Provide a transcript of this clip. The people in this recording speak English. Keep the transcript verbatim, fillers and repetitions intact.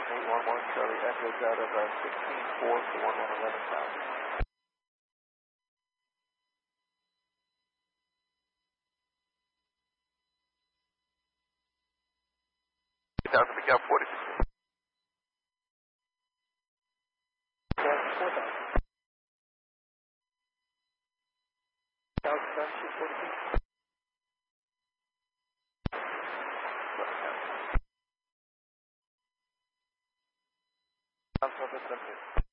eight one one, Charlie Echoes out of uh, sixteen four to one one eleven thousand. eight thousand, pick up forty-six. four thousand. I'm